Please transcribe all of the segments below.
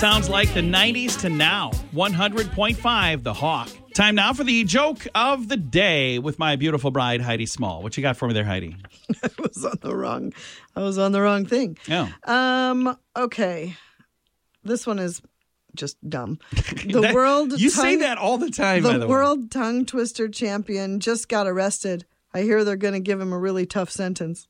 Sounds like the 90s to now. 100.5 The Hawk. Time now for the joke of the day with my beautiful bride, Heidi Small. What you got for me there, Heidi? I was on the wrong thing. Oh. Okay. This one is just dumb. The You say that all the time, by the way. The world tongue twister champion just got arrested. I hear they're going to give him a really tough sentence.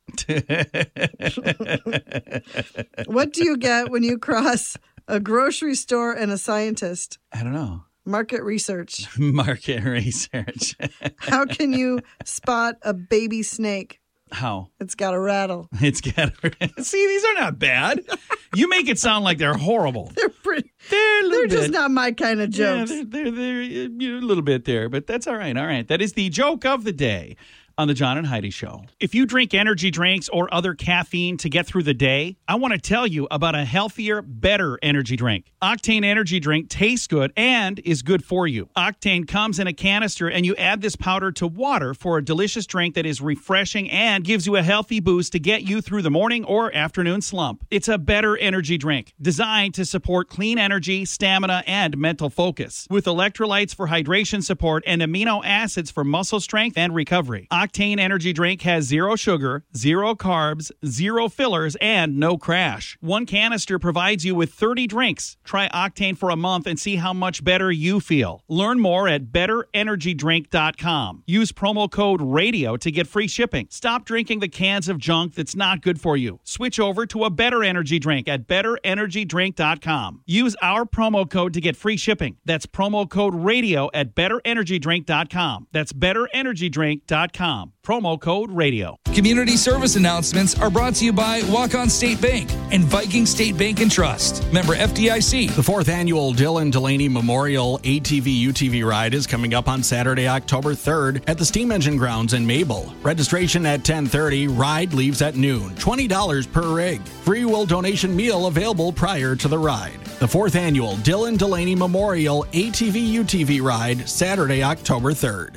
What do you get when you cross a grocery store and a scientist? I don't know. Market research. Market research. How can you spot a baby snake? How? It's got a rattle. See, these are not bad. You make it sound like they're horrible. They're just not my kind of jokes. Yeah, they're a little bit there, but that's all right. All right. That is the joke of the day on the John and Heidi Show. If you drink energy drinks or other caffeine to get through the day, I want to tell you about a healthier, better energy drink. Octane Energy Drink tastes good and is good for you. Octane comes in a canister, and you add this powder to water for a delicious drink that is refreshing and gives you a healthy boost to get you through the morning or afternoon slump. It's a better energy drink designed to support clean energy, stamina, and mental focus. With electrolytes for hydration support and amino acids for muscle strength and recovery. Octane Energy Drink has 0 sugar, 0 carbs, 0 fillers, and no crash. One canister provides you with 30 drinks. Try Octane for a month and see how much better you feel. Learn more at betterenergydrink.com. Use promo code RADIO to get free shipping. Stop drinking the cans of junk that's not good for you. Switch over to a better energy drink at betterenergydrink.com. Use our promo code to get free shipping. That's promo code RADIO at betterenergydrink.com. That's betterenergydrink.com. Promo code RADIO. Community service announcements are brought to you by Walk-On State Bank and Viking State Bank and Trust. Member FDIC. The 4th annual Dylan Delaney Memorial ATV-UTV ride is coming up on Saturday, October 3rd at the Steam Engine Grounds in Mabel. Registration at 10:30. Ride leaves at noon. $20 per rig. Free will donation meal available prior to the ride. The 4th annual Dylan Delaney Memorial ATV-UTV ride, Saturday, October 3rd.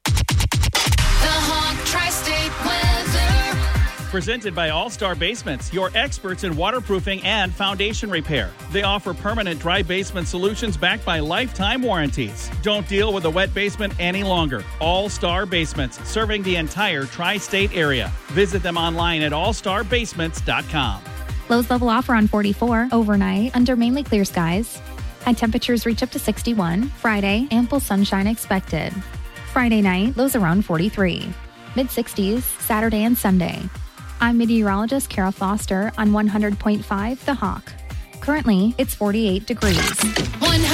Presented by All-Star Basements, your experts in waterproofing and foundation repair. They offer permanent dry basement solutions backed by lifetime warranties. Don't deal with a wet basement any longer. All-Star Basements, serving the entire tri-state area. Visit them online at allstarbasements.com. Lows level offer on 44 overnight under mainly clear skies. High temperatures reach up to 61. Friday, ample sunshine expected. Friday night, lows around 43. Mid-60s, Saturday and Sunday. I'm meteorologist Kara Foster on 100.5 The Hawk. Currently, it's 48 degrees. 100.